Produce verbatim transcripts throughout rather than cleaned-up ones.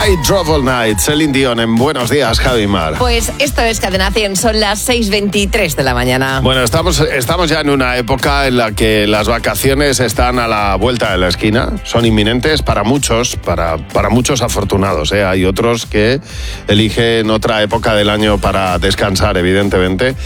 I Drove All Night, Celine Dion en Buenos Días, Javi Mar. Pues esto es Cadena cien, son las seis veintitrés de la mañana. Bueno, estamos, estamos ya en una época en la que las vacaciones están a la vuelta de la esquina, son inminentes para muchos, para, para muchos afortunados, ¿eh? Hay otros que eligen otra época del año para descansar, evidentemente.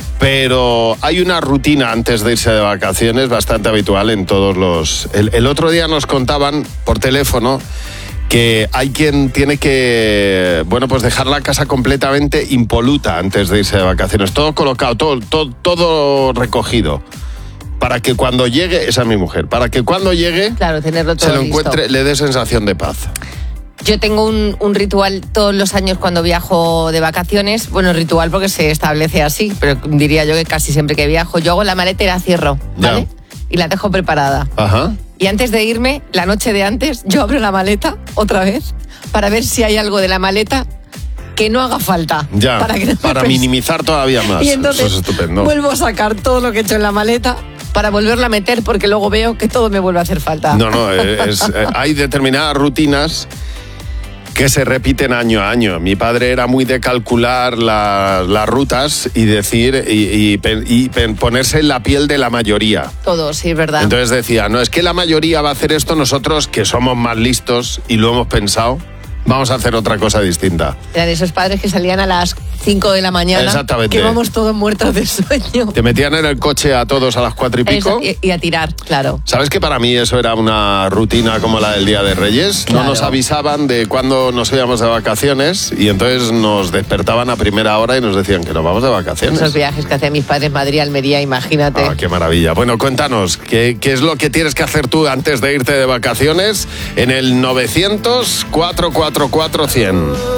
Pero hay una rutina antes de irse de vacaciones bastante habitual en todos los... El, el otro día nos contaban por teléfono que hay quien tiene que, bueno, pues dejar la casa completamente impoluta antes de irse de vacaciones. Todo colocado, todo, todo, todo recogido. Para que cuando llegue, esa es mi mujer, para que cuando llegue, claro, tenerlo todo se lo listo. encuentre, le dé sensación de paz. Yo tengo un, un ritual todos los años cuando viajo de vacaciones. Bueno, ritual porque se establece así, pero diría yo que casi siempre que viajo, yo hago la maleta y la cierro, ¿vale? Ya. Y la dejo preparada. Ajá. Y antes de irme, la noche de antes, yo abro la maleta otra vez para ver si hay algo de la maleta que no haga falta. Ya, para, que no para minimizar todavía más. Y entonces eso es estupendo. Vuelvo a sacar todo lo que he hecho en la maleta para volverla a meter porque luego veo que todo me vuelve a hacer falta. No, no, es, es, hay determinadas rutinas que se repiten año a año. Mi padre era muy de calcular la, las rutas y decir y, y, y ponerse en la piel de la mayoría. Todo, sí, es verdad. Entonces decía, no, es que la mayoría va a hacer esto, nosotros que somos más listos y lo hemos pensado, vamos a hacer otra cosa distinta. Eran esos padres que salían a las cinco de la mañana. Exactamente. Que íbamos todos muertos de sueño. Te metían en el coche a todos a las cuatro y pico. Eso, y, y a tirar, claro. ¿Sabes que para mí eso era una rutina como la del Día de Reyes? Claro. No nos avisaban de cuándo nos íbamos de vacaciones y entonces nos despertaban a primera hora y nos decían que nos vamos de vacaciones. Esos viajes que hacían mis padres, Madrid, Almería, imagínate. Ah, qué maravilla. Bueno, cuéntanos, ¿qué, qué es lo que tienes que hacer tú antes de irte de vacaciones en el novecientos, cuatrocientos cuarenta y cuatro, cien?